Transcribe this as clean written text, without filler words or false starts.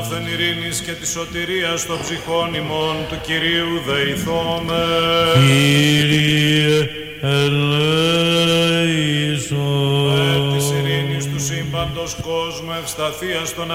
Την ειρήνης και τη σωτηρίας των ψυχών ημών του Κυρίου δεηθώμε. Κύριε ελέησον. Της ειρήνης του σύμπαντος κόσμου ευσταθίας των